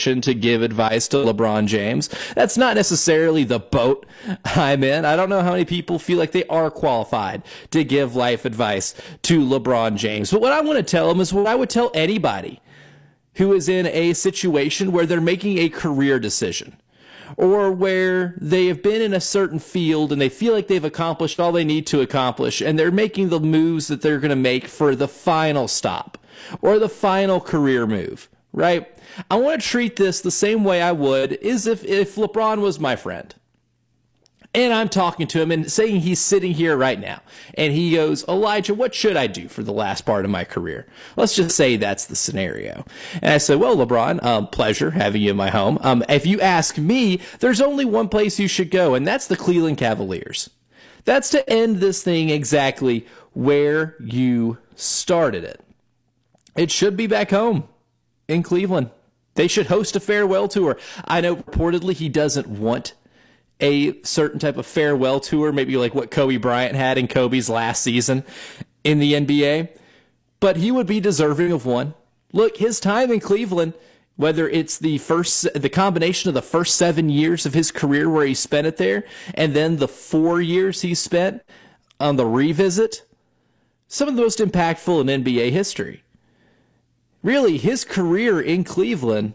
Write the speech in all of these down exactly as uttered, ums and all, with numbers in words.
position to give advice to LeBron James. That's not necessarily the boat I'm in. I don't know how many people feel like they are qualified to give life advice to LeBron James. But what I want to tell him is what I would tell anybody who is in a situation where they're making a career decision, or where they have been in a certain field and they feel like they've accomplished all they need to accomplish, and they're making the moves that they're going to make for the final stop or the final career move, right? I want to treat this the same way I would as if, if LeBron was my friend. And I'm talking to him and saying he's sitting here right now. And he goes, Elijah, what should I do for the last part of my career? Let's just say that's the scenario. And I said, well, LeBron, um, pleasure having you in my home. Um, if you ask me, there's only one place you should go, and that's the Cleveland Cavaliers. That's to end this thing exactly where you started it. It should be back home in Cleveland. They should host a farewell tour. I know reportedly he doesn't want a certain type of farewell tour, maybe like what Kobe Bryant had in Kobe's last season in the N B A, but he would be deserving of one. Look, his time in Cleveland, whether it's the first, the combination of the first seven years of his career where he spent it there, and then the four years he spent on the revisit, some of the most impactful in N B A history. Really, his career in Cleveland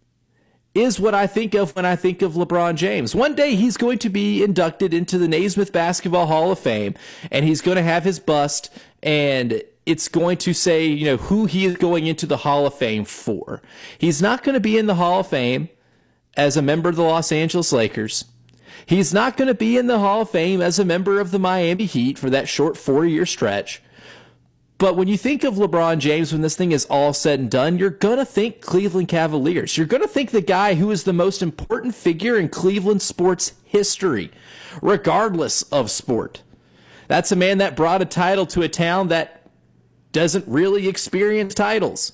is what I think of when I think of LeBron James. One day he's going to be inducted into the Naismith Basketball Hall of Fame, and he's going to have his bust, and it's going to say, you know, who he is going into the Hall of Fame for. He's not going to be in the Hall of Fame as a member of the Los Angeles Lakers. He's not going to be in the Hall of Fame as a member of the Miami Heat for that short four-year stretch. But when you think of LeBron James, when this thing is all said and done, you're going to think Cleveland Cavaliers. You're going to think the guy who is the most important figure in Cleveland sports history, regardless of sport. That's a man that brought a title to a town that doesn't really experience titles.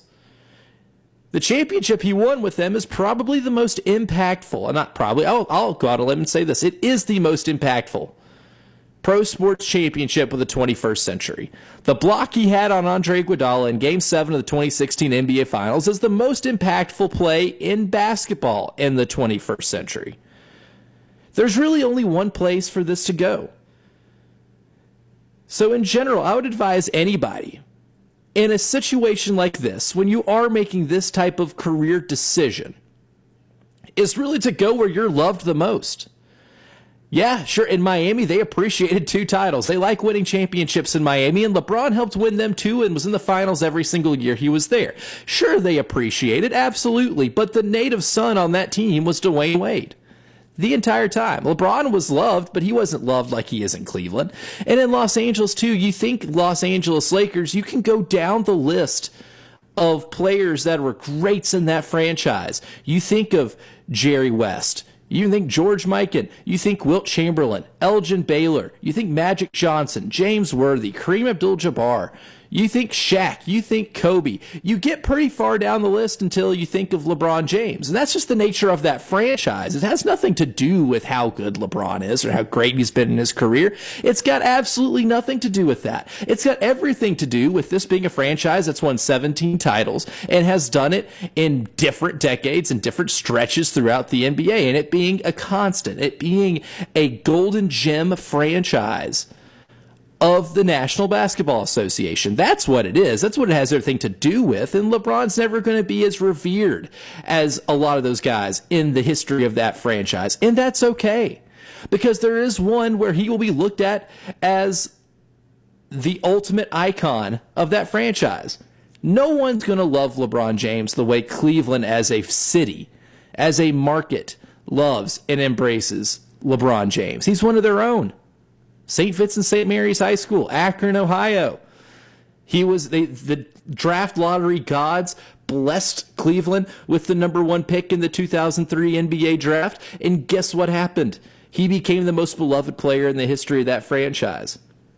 The championship he won with them is probably the most impactful, and not probably, I'll, I'll go out on a limb and say this, it is the most impactful pro sports championship of the twenty-first century. The block he had on Andre Iguodala in Game seven of the twenty sixteen N B A Finals is the most impactful play in basketball in the twenty-first century. There's really only one place for this to go. So in general, I would advise anybody in a situation like this, when you are making this type of career decision, is really to go where you're loved the most. Yeah, sure, in Miami, they appreciated two titles. They like winning championships in Miami, and LeBron helped win them too and was in the finals every single year he was there. Sure, they appreciate it, absolutely, but the native son on that team was Dwayne Wade the entire time. LeBron was loved, but he wasn't loved like he is in Cleveland. And in Los Angeles, too, you think Los Angeles Lakers, you can go down the list of players that were greats in that franchise. You think of Jerry West. You think George Mikan, you think Wilt Chamberlain, Elgin Baylor, you think Magic Johnson, James Worthy, Kareem Abdul-Jabbar, you think Shaq, you think Kobe. You get pretty far down the list until you think of LeBron James. And that's just the nature of that franchise. It has nothing to do with how good LeBron is or how great he's been in his career. It's got absolutely nothing to do with that. It's got everything to do with this being a franchise that's won seventeen titles and has done it in different decades and different stretches throughout the N B A, and it being a constant, it being a golden gem franchise of the National Basketball Association. That's what it is. That's what it has everything to do with. And LeBron's never going to be as revered as a lot of those guys in the history of that franchise. And that's okay, because there is one where he will be looked at as the ultimate icon of that franchise. No one's going to love LeBron James the way Cleveland as a city, as a market, loves and embraces LeBron James. He's one of their own. Saint Vincent Saint Mary's High School, Akron, Ohio. He was they, the draft lottery gods blessed Cleveland with the number one pick in the two thousand three N B A draft. And guess what happened? He became the most beloved player in the history of that franchise.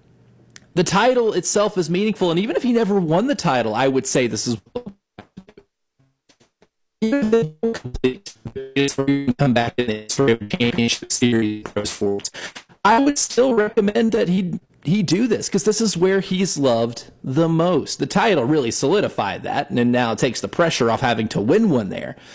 The title itself is meaningful, and even if he never won the title, I would say this is come back in the championship series. I would still recommend that he he do this, because this is where he's loved the most. The title really solidified that, and now it takes the pressure off having to win one there.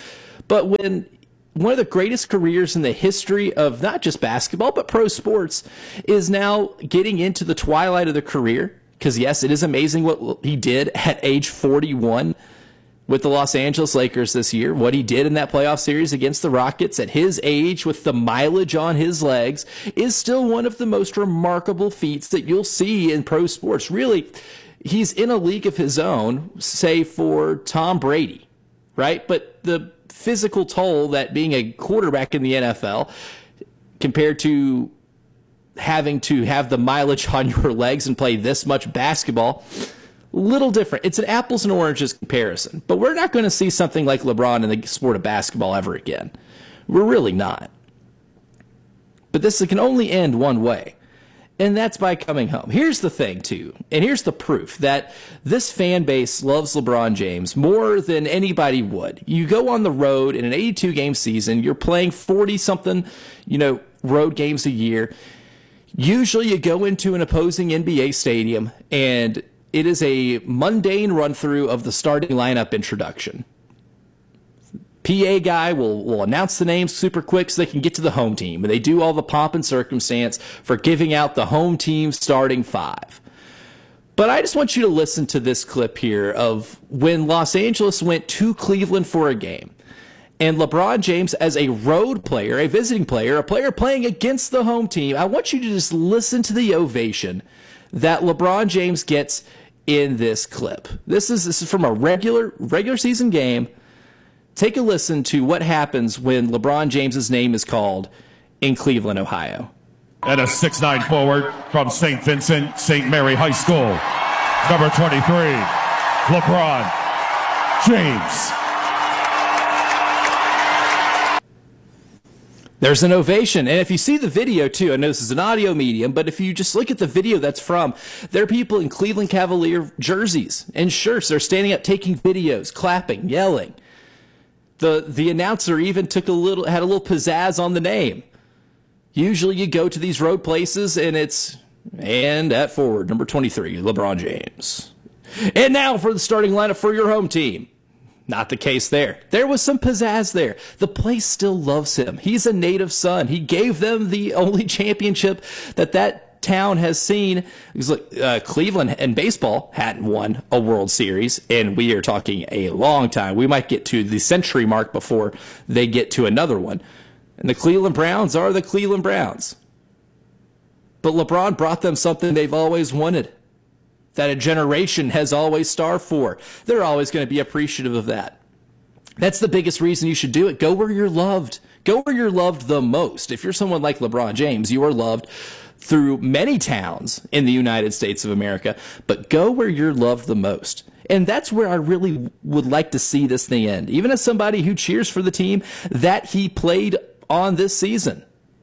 But when one of the greatest careers in the history of not just basketball, but pro sports is now getting into the twilight of the career, because yes, it is amazing what he did at age forty-one with the Los Angeles Lakers this year, what he did in that playoff series against the Rockets at his age with the mileage on his legs is still one of the most remarkable feats that you'll see in pro sports. Really, he's in a league of his own, say for Tom Brady, right? But the physical toll that being a quarterback in the N F L compared to having to have the mileage on your legs and play this much basketball, little different. It's an apples and oranges comparison, but we're not going to see something like LeBron in the sport of basketball ever again. We're really not. But this can only end one way, and that's by coming home. Here's the thing, too, and here's the proof that this fan base loves LeBron James more than anybody would. You go on the road in an eighty-two game season, you're playing forty-something, you know, road games a year. Usually you go into an opposing N B A stadium, and it is a mundane run-through of the starting lineup introduction. P A guy will, will announce the names super quick so they can get to the home team. And they do all the pomp and circumstance for giving out the home team starting five. But I just want you to listen to this clip here of when Los Angeles went to Cleveland for a game. And LeBron James, as a road player, a visiting player, a player playing against the home team, I want you to just listen to the ovation that LeBron James gets in this clip. This is this is from a regular regular season game. Take a listen to what happens when LeBron James's name is called in Cleveland, Ohio. And a six nine forward from Saint Vincent Saint Mary High School, number twenty-three, LeBron James. There's an ovation. And if you see the video, too, I know this is an audio medium, but if you just look at the video that's from, there are people in Cleveland Cavalier jerseys and shirts. They're standing up, taking videos, clapping, yelling. The the announcer even took a little, had a little pizzazz on the name. Usually you go to these road places and it's, and at forward, number twenty-three, LeBron James. And now for the starting lineup for your home team. Not the case there. There was some pizzazz there. The place still loves him. He's a native son. He gave them the only championship that that town has seen. Because uh, Cleveland and baseball hadn't won a World Series, and we are talking a long time. We might get to the century mark before they get to another one. And the Cleveland Browns are the Cleveland Browns. But LeBron brought them something they've always wanted, that a generation has always starved for. They're always going to be appreciative of that. That's the biggest reason you should do it. Go where you're loved. Go where you're loved the most. If you're someone like LeBron James, you are loved through many towns in the United States of America, but go where you're loved the most. And that's where I really would like to see this thing end. Even as somebody who cheers for the team that he played on this season,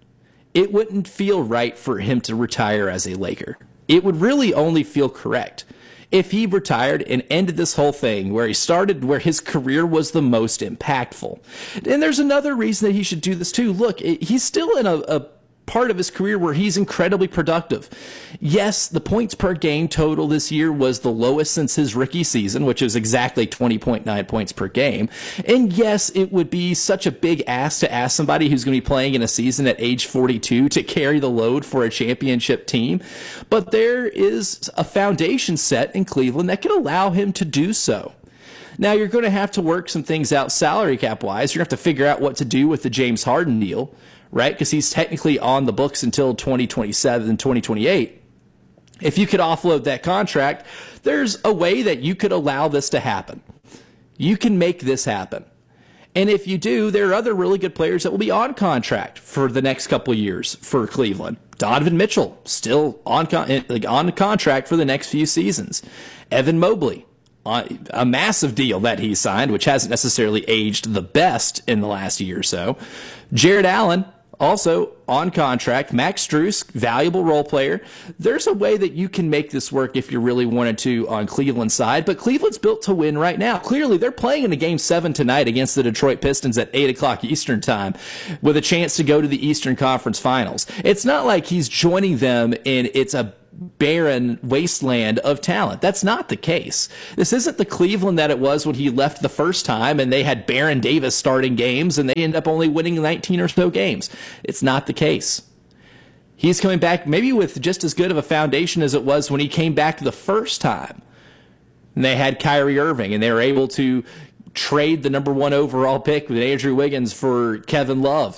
it wouldn't feel right for him to retire as a Laker. It would really only feel correct if he retired and ended this whole thing where he started, where his career was the most impactful. And there's another reason that he should do this too. Look, he's still in a, a part of his career where he's incredibly productive. Yes, the points per game total this year was the lowest since his rookie season, which is exactly twenty point nine points per game. And yes, it would be such a big ask to ask somebody who's going to be playing in a season at age forty-two to carry the load for a championship team. But there is a foundation set in Cleveland that can allow him to do so. Now, you're going to have to work some things out salary cap wise. You're going to have to figure out what to do with the James Harden deal, right? Because he's technically on the books until twenty twenty-seven and twenty twenty-eight. If you could offload that contract, there's a way that you could allow this to happen. You can make this happen. And if you do, there are other really good players that will be on contract for the next couple of years for Cleveland. Donovan Mitchell, still on, con- like on contract for the next few seasons. Evan Mobley, on a massive deal that he signed, which hasn't necessarily aged the best in the last year or so. Jared Allen, also on contract. Max Strus, valuable role player. There's a way that you can make this work if you really wanted to on Cleveland's side, but Cleveland's built to win right now. Clearly, they're playing in a game seven tonight against the Detroit Pistons at eight o'clock Eastern time with a chance to go to the Eastern Conference Finals. It's not like he's joining them and it's a barren wasteland of talent. That's not the case. This isn't the Cleveland that it was when he left the first time and they had Baron Davis starting games and they end up only winning nineteen or so games. It's not the case. He's coming back maybe with just as good of a foundation as it was when he came back the first time. And they had Kyrie Irving and they were able to trade the number one overall pick with Andrew Wiggins for Kevin Love.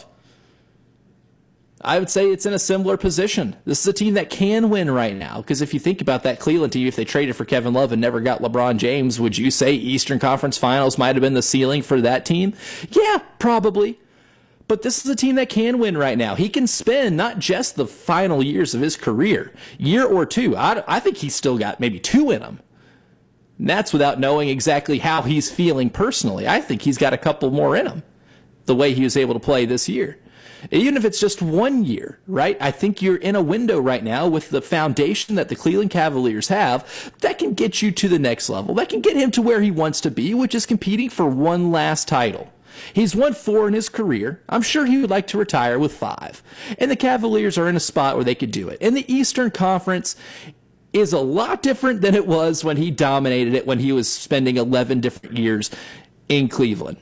I would say it's in a similar position. This is a team that can win right now, because if you think about that Cleveland team, if they traded for Kevin Love and never got LeBron James, would you say Eastern Conference Finals might have been the ceiling for that team? Yeah, probably. But this is a team that can win right now. He can spend not just the final years of his career, year or two. I, I think he's still got maybe two in him. And that's without knowing exactly how he's feeling personally. I think he's got a couple more in him, the way he was able to play this year. Even if it's just one year, right? I think you're in a window right now with the foundation that the Cleveland Cavaliers have that can get you to the next level. That can get him to where he wants to be, which is competing for one last title. He's won four in his career. I'm sure he would like to retire with five. And the Cavaliers are in a spot where they could do it. And the Eastern Conference is a lot different than it was when he dominated it, when he was spending eleven different years in Cleveland.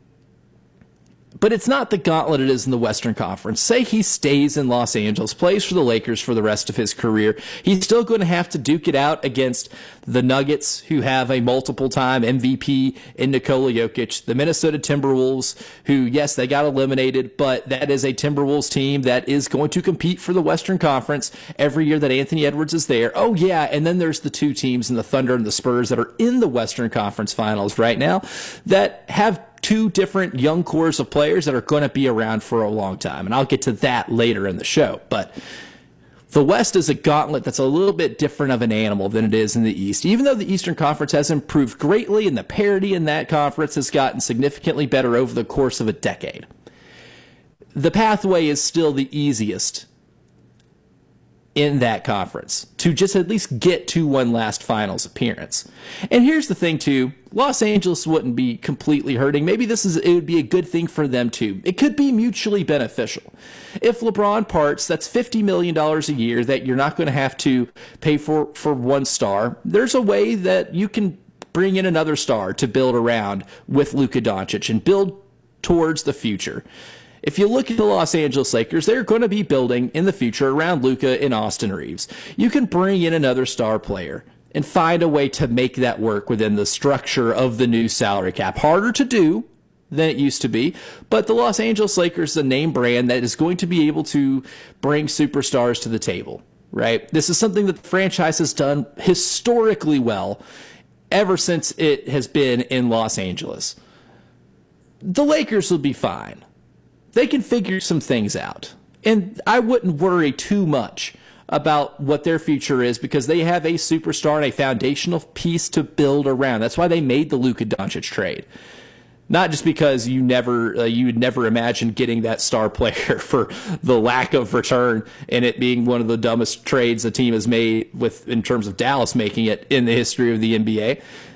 But it's not the gauntlet it is in the Western Conference. Say he stays in Los Angeles, plays for the Lakers for the rest of his career. He's still going to have to duke it out against the Nuggets, who have a multiple-time M V P in Nikola Jokic, the Minnesota Timberwolves, who, yes, they got eliminated, but that is a Timberwolves team that is going to compete for the Western Conference every year that Anthony Edwards is there. Oh, yeah, and then there's the two teams in the Thunder and the Spurs that are in the Western Conference Finals right now that have two different young cores of players that are going to be around for a long time. And I'll get to that later in the show. But the West is a gauntlet that's a little bit different of an animal than it is in the East. Even though the Eastern Conference has improved greatly and the parity in that conference has gotten significantly better over the course of a decade, the pathway is still the easiest in that conference to just at least get to one last finals appearance. And here's the thing too, Los Angeles wouldn't be completely hurting. Maybe this is, it would be a good thing for them too. It could be mutually beneficial. If LeBron parts, that's fifty million dollars a year that you're not going to have to pay for, for one star. There's a way that you can bring in another star to build around with Luka Doncic and build towards the future. If you look at the Los Angeles Lakers, they're going to be building in the future around Luka and Austin Reeves. You can bring in another star player and find a way to make that work within the structure of the new salary cap. Harder to do than it used to be, but the Los Angeles Lakers is a name brand that is going to be able to bring superstars to the table, right? This is something that the franchise has done historically well ever since it has been in Los Angeles. The Lakers will be fine. They can figure some things out. And I wouldn't worry too much about what their future is because they have a superstar and a foundational piece to build around. That's why they made the Luka Doncic trade. Not just because you never uh, you would never imagine getting that star player for the lack of return and it being one of the dumbest trades a team has made with in terms of Dallas making it in the history of the N B A.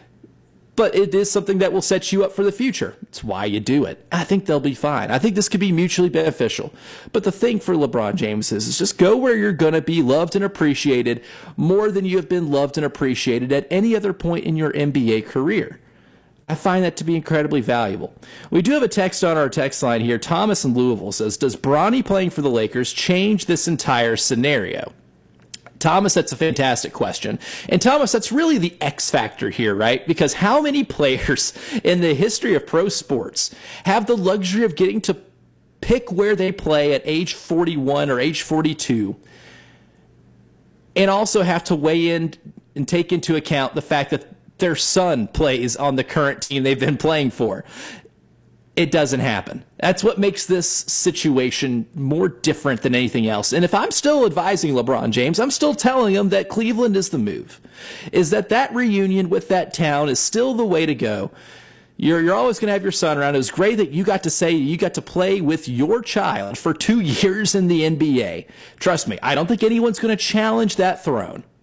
But it is something that will set you up for the future. It's why you do it. I think they'll be fine. I think this could be mutually beneficial. But the thing for LeBron James is, is just go where you're going to be loved and appreciated more than you have been loved and appreciated at any other point in your N B A career. I find that to be incredibly valuable. We do have a text on our text line here. Thomas in Louisville says, does Bronny playing for the Lakers change this entire scenario? Thomas, that's a fantastic question. And Thomas, that's really the X factor here, right? Because how many players in the history of pro sports have the luxury of getting to pick where they play at age forty-one or age forty-two and also have to weigh in and take into account the fact that their son plays on the current team they've been playing for? It doesn't happen. That's what makes this situation more different than anything else. And if I'm still advising LeBron James, I'm still telling him that Cleveland is the move. Is that that reunion with that town is still the way to go. You're, you're always going to have your son around. It was great that you got to say you got to play with your child for two years in the N B A. Trust me, I don't think anyone's going to challenge that throne.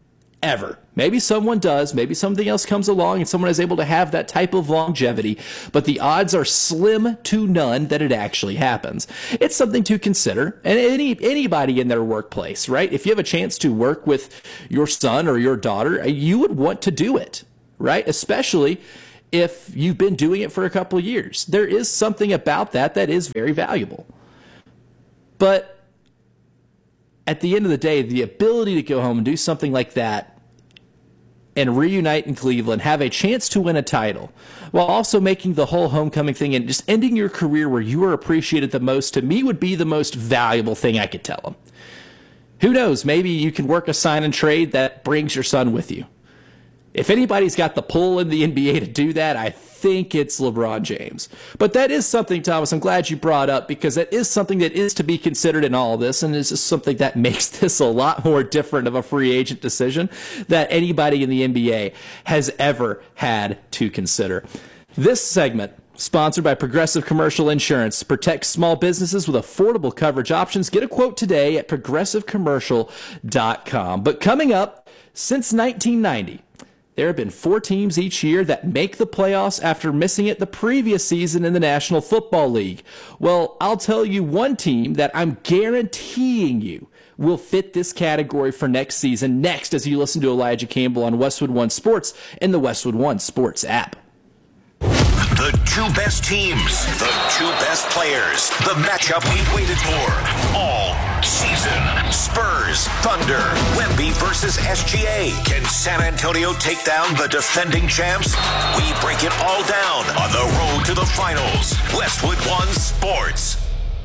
ever. Maybe someone does. Maybe something else comes along and someone is able to have that type of longevity, but the odds are slim to none that it actually happens. It's something to consider. And any anybody in their workplace, right? If you have a chance to work with your son or your daughter, you would want to do it, right? Especially if you've been doing it for a couple of years. There is something about that that is very valuable. But at the end of the day, the ability to go home and do something like that and reunite in Cleveland, have a chance to win a title, while also making the whole homecoming thing and just ending your career where you are appreciated the most, to me would be the most valuable thing I could tell them. Who knows? Maybe you can work a sign and trade that brings your son with you. If anybody's got the pull in the N B A to do that, I think it's LeBron James. But that is something, Thomas, I'm glad you brought up, because that is something that is to be considered in all of this, and it's just something that makes this a lot more different of a free agent decision that anybody in the N B A has ever had to consider. This segment, sponsored by Progressive Commercial Insurance, protects small businesses with affordable coverage options. Get a quote today at progressive commercial dot com. But coming up, since nineteen ninety, there have been four teams each year that make the playoffs after missing it the previous season in the National Football League. Well, I'll tell you one team that I'm guaranteeing you will fit this category for next season, next as you listen to Elijah Campbell on Westwood One Sports and the Westwood One Sports app. The two best teams, the two best players, the matchup we've waited for all season. Spurs, Thunder, Wemby versus S G A. Can San Antonio take down the defending champs? We break it all down on the road to the finals. Westwood One Sports.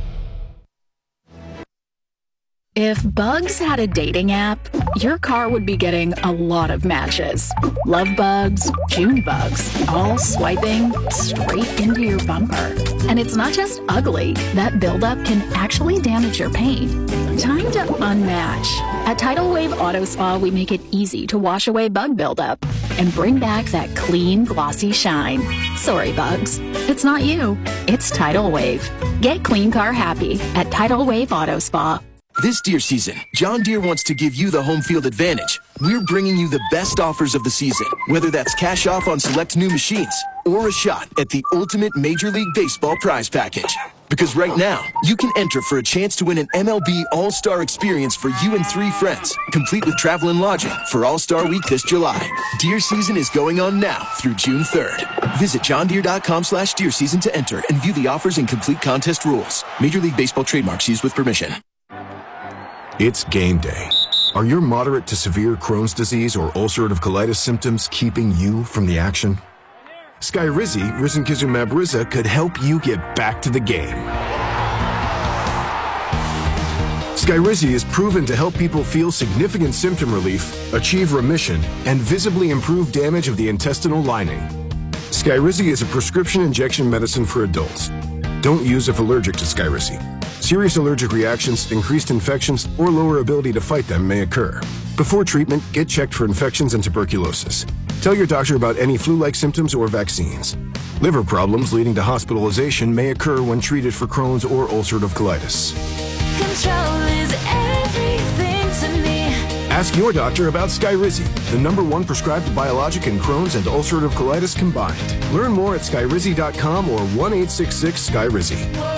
If Bugs had a dating app, your car would be getting a lot of matches. Love bugs, June bugs, all swiping straight into your bumper. And it's not just ugly. That buildup can actually damage your paint. Time to unmatch. At Tidal Wave Auto Spa, we make it easy to wash away bug buildup and bring back that clean, glossy shine. Sorry, bugs. It's not you. It's Tidal Wave. Get clean car happy at Tidal Wave Auto Spa. This deer season, John Deere wants to give you the home field advantage. We're bringing you the best offers of the season, whether that's cash off on select new machines or a shot at the ultimate Major League Baseball prize package. Because right now, you can enter for a chance to win an M L B All-Star experience for you and three friends, complete with travel and lodging for All-Star Week this July. Deer season is going on now through June third. Visit johndeere.com slash deer season to enter and view the offers and complete contest rules. Major League Baseball trademarks used with permission. It's game day. Are your moderate to severe Crohn's disease or ulcerative colitis symptoms keeping you from the action? Skyrizi, risankizumab Riza, could help you get back to the game. Skyrizi is proven to help people feel significant symptom relief, achieve remission, and visibly improve damage of the intestinal lining. Skyrizi is a prescription injection medicine for adults. Don't use if allergic to Skyrizi. Serious allergic reactions, increased infections, or lower ability to fight them may occur. Before treatment, get checked for infections and tuberculosis. Tell your doctor about any flu-like symptoms or vaccines. Liver problems leading to hospitalization may occur when treated for Crohn's or ulcerative colitis. Control is everything to me. Ask your doctor about Skyrizi, the number one prescribed biologic in Crohn's and ulcerative colitis combined. Learn more at skyrizi dot com or one eight six six Skyrizi.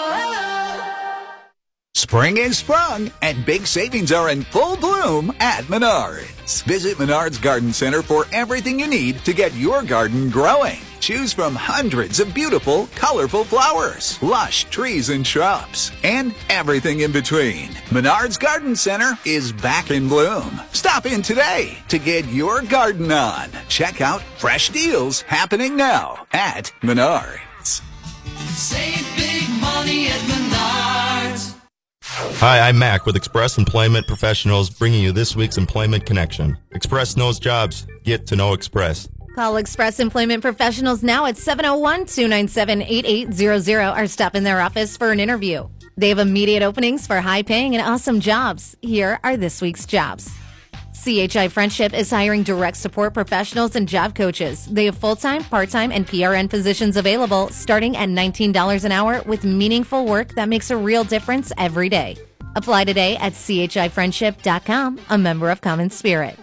Spring is sprung, and big savings are in full bloom at Menards. Visit Menards Garden Center for everything you need to get your garden growing. Choose from hundreds of beautiful, colorful flowers, lush trees and shrubs, and everything in between. Menards Garden Center is back in bloom. Stop in today to get your garden on. Check out fresh deals happening now at Menards. Save big money at Menards. Hi, I'm Mac with Express Employment Professionals, bringing you this week's Employment Connection. Express knows jobs. Get to know Express. Call Express Employment Professionals now at seven oh one, two nine seven, eight eight zero zero or stop in their office for an interview. They have immediate openings for high-paying and awesome jobs. Here are this week's jobs. C H I Friendship is hiring direct support professionals and job coaches. They have full-time, part-time, and P R N positions available starting at nineteen dollars an hour with meaningful work that makes a real difference every day. Apply today at c h i friendship dot com, a member of Common Spirit.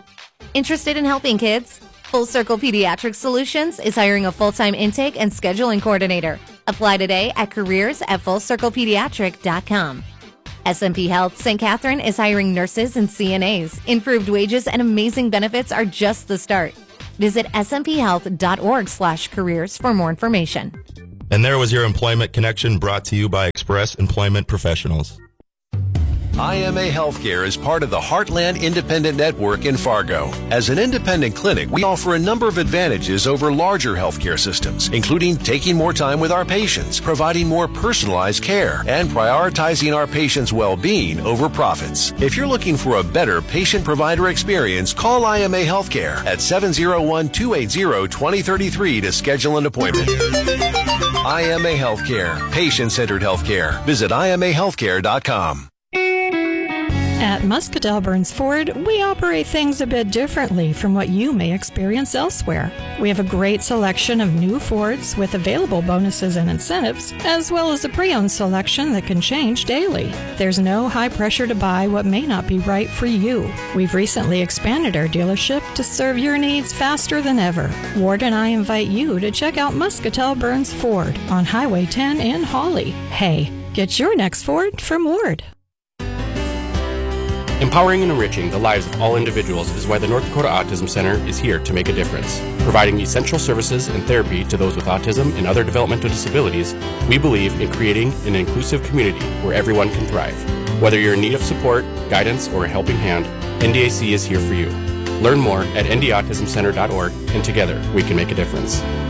Interested in helping kids? Full Circle Pediatric Solutions is hiring a full-time intake and scheduling coordinator. Apply today at careers at full circle pediatric dot com. S and P Health Saint Catherine is hiring nurses and C N As. Improved wages and amazing benefits are just the start. Visit s m p health dot org slash careers for more information. And there was your Employment Connection, brought to you by Express Employment Professionals. I M A Healthcare is part of the Heartland Independent Network in Fargo. As an independent clinic, we offer a number of advantages over larger healthcare systems, including taking more time with our patients, providing more personalized care, and prioritizing our patients' well-being over profits. If you're looking for a better patient-provider experience, call I M A Healthcare at seven oh one, two eight zero, two oh three three to schedule an appointment. I M A Healthcare, patient-centered healthcare. Visit I M A healthcare dot com. At Muscatell Burns Ford, we operate things a bit differently from what you may experience elsewhere. We have a great selection of new Fords with available bonuses and incentives, as well as a pre-owned selection that can change daily. There's no high pressure to buy what may not be right for you. We've recently expanded our dealership to serve your needs faster than ever. Ward and I invite you to check out Muscatell Burns Ford on Highway ten in Hawley. Hey, get your next Ford from Ward. Empowering and enriching the lives of all individuals is why the North Dakota Autism Center is here to make a difference. Providing essential services and therapy to those with autism and other developmental disabilities, we believe in creating an inclusive community where everyone can thrive. Whether you're in need of support, guidance, or a helping hand, N D A C is here for you. Learn more at n d autism center dot org, and together we can make a difference.